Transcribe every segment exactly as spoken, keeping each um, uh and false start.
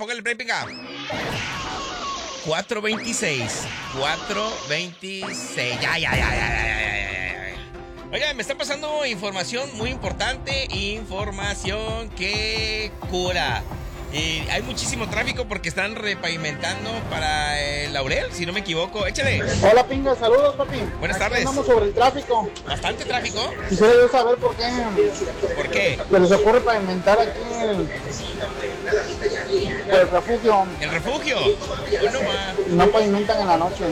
póngale play, venga. cuatro veintiséis. cuatro veintiséis. Ya, ya, ya, ya, ya, ya, ya. Oigan, me está pasando información muy importante. Información que cura. Y hay muchísimo tráfico porque están repavimentando para el Laurel, si no me equivoco. Échale. Hola, Pinga, saludos, papi. Buenas Aquí tardes. Andamos sobre el tráfico. ¿Bastante tráfico? Quisiera yo saber por qué. ¿Por qué? Pero se ocurre pavimentar aquí el, el refugio. ¿El refugio? Bueno, ma. No pavimentan en la noche.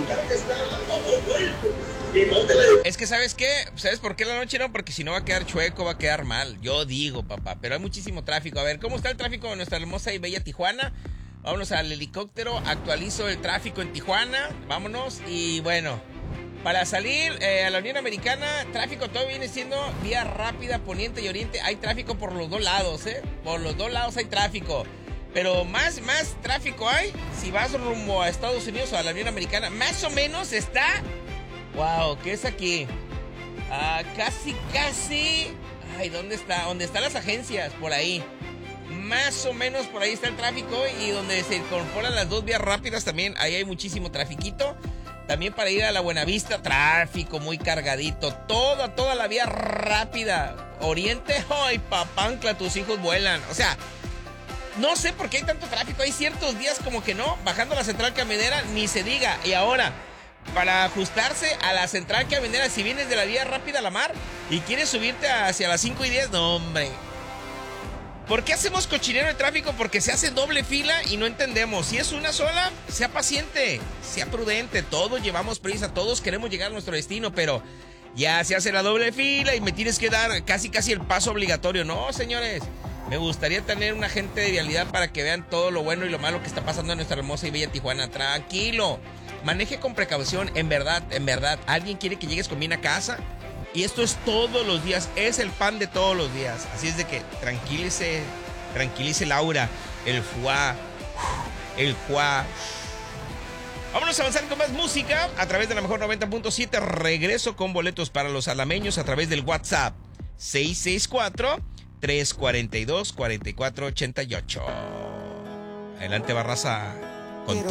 Es que, ¿sabes qué? ¿Sabes por qué la noche no? Porque si no va a quedar chueco, va a quedar mal. Yo digo, papá, pero hay muchísimo tráfico. A ver, ¿cómo está el tráfico en nuestra hermosa y bella Tijuana? Vámonos al helicóptero, actualizo el tráfico en Tijuana, vámonos. Y bueno, para salir eh, a la Unión Americana, tráfico todo viene siendo vía rápida, poniente y oriente. Hay tráfico por los dos lados, ¿eh? Por los dos lados hay tráfico. Pero más, más tráfico hay si vas rumbo a Estados Unidos o a la Unión Americana. Más o menos está... Wow, ¿qué es aquí? Ah, casi, casi... Ay, ¿dónde está? ¿Dónde están las agencias? Por ahí. Más o menos por ahí está el tráfico. Y donde se incorporan las dos vías rápidas también, ahí hay muchísimo trafiquito. También para ir a la Buenavista, tráfico muy cargadito. Toda, toda la vía rápida. Oriente, ¡ay, papancla! Tus hijos vuelan. O sea, no sé por qué hay tanto tráfico. Hay ciertos días como que no. Bajando la central camionera, ni se diga. Y ahora... para ajustarse a la central camionera, si vienes de la vía rápida a la mar y quieres subirte hacia las cinco y diez, no, hombre. ¿Por qué hacemos cochinero de tráfico? Porque se hace doble fila y no entendemos. Si es una sola, sea paciente, sea prudente. Todos llevamos prisa, todos queremos llegar a nuestro destino, pero ya se hace la doble fila y me tienes que dar casi casi el paso obligatorio. No, señores, me gustaría tener un agente de vialidad para que vean todo lo bueno y lo malo que está pasando en nuestra hermosa y bella Tijuana. Tranquilo. Maneje con precaución, en verdad, en verdad. ¿Alguien quiere que llegues con bien a casa? Y esto es todos los días, es el pan de todos los días. Así es de que tranquilice, tranquilice Laura, el fuá, el juá. Vámonos a avanzar con más música a través de la mejor noventa punto siete. Regreso con boletos para los alameños a través del WhatsApp seis seis cuatro, tres cuatro dos, cuatro cuatro ocho ocho. Adelante, Barraza.